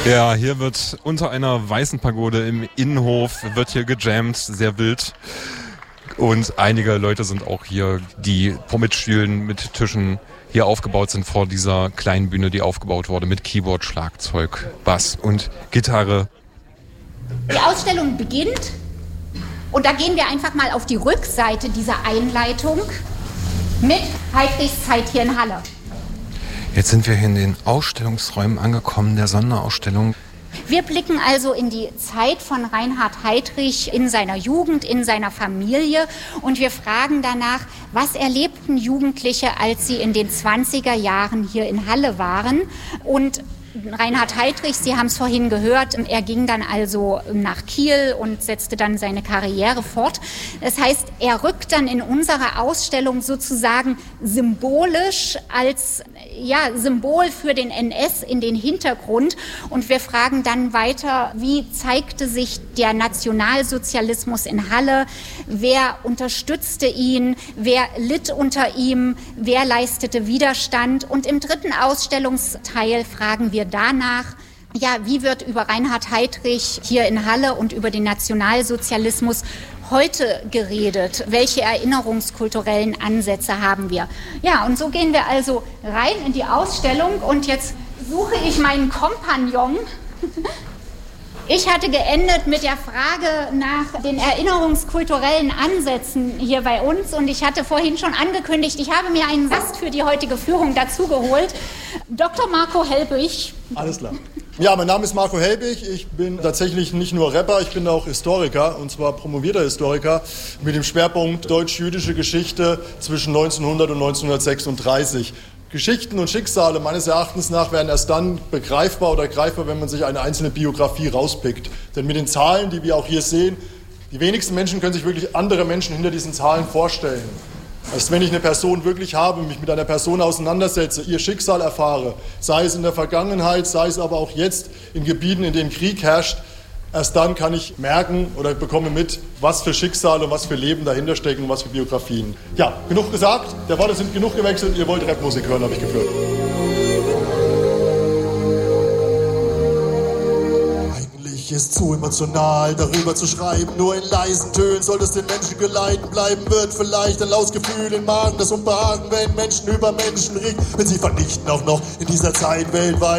Ja, hier wird unter einer weißen Pagode im Innenhof, wird hier gejammt, sehr wild. Und einige Leute sind auch hier, die mit Stühlen, mit Tischen hier aufgebaut sind vor dieser kleinen Bühne, die aufgebaut wurde mit Keyboard, Schlagzeug, Bass und Gitarre. Die Ausstellung beginnt und da gehen wir einfach mal auf die Rückseite dieser Einleitung mit Heidrichs Zeit hier in Halle. Jetzt sind wir hier in den Ausstellungsräumen angekommen, der Sonderausstellung. Wir blicken also in die Zeit von Reinhard Heydrich in seiner Jugend, in seiner Familie und wir fragen danach, was erlebten Jugendliche, als sie in den 20er Jahren hier in Halle waren. Und Reinhard Heydrich, Sie haben es vorhin gehört, er ging dann also nach Kiel und setzte dann seine Karriere fort. Das heißt, er rückt dann in unserer Ausstellung sozusagen symbolisch als Symbol für den NS in den Hintergrund. Und wir fragen dann weiter, wie zeigte sich der Nationalsozialismus in Halle? Wer unterstützte ihn? Wer litt unter ihm? Wer leistete Widerstand? Und im dritten Ausstellungsteil fragen wir danach, wie wird über Reinhard Heydrich hier in Halle und über den Nationalsozialismus heute geredet? Welche erinnerungskulturellen Ansätze haben wir? Ja, und so gehen wir also rein in die Ausstellung und jetzt suche ich meinen Kompagnon. Ich hatte geendet mit der Frage nach den erinnerungskulturellen Ansätzen hier bei uns und ich hatte vorhin schon angekündigt, ich habe mir einen Gast für die heutige Führung dazugeholt, Dr. Marco Helbig. Alles klar. Ja, mein Name ist Marco Helbig, ich bin tatsächlich nicht nur Rapper, ich bin auch Historiker und zwar promovierter Historiker mit dem Schwerpunkt deutsch-jüdische Geschichte zwischen 1900 und 1936. Geschichten und Schicksale meines Erachtens nach werden erst dann begreifbar oder greifbar, wenn man sich eine einzelne Biografie rauspickt. Denn mit den Zahlen, die wir auch hier sehen, die wenigsten Menschen können sich wirklich andere Menschen hinter diesen Zahlen vorstellen. Als wenn ich eine Person wirklich habe, mich mit einer Person auseinandersetze, ihr Schicksal erfahre, sei es in der Vergangenheit, sei es aber auch jetzt in Gebieten, in denen Krieg herrscht, erst dann kann ich merken oder bekomme mit, was für Schicksale und was für Leben dahinter stecken und was für Biografien. Ja, genug gesagt, der Worte sind genug gewechselt, ihr wollt Rapmusik hören, habe ich gehört. Eigentlich ist zu emotional, darüber zu schreiben, nur in leisen Tönen soll es den Menschen geleiten bleiben, wird vielleicht ein lautes Gefühl im Magen, das Unbehagen, wenn Menschen über Menschen reden, wenn sie vernichten auch noch in dieser Zeit weltweit.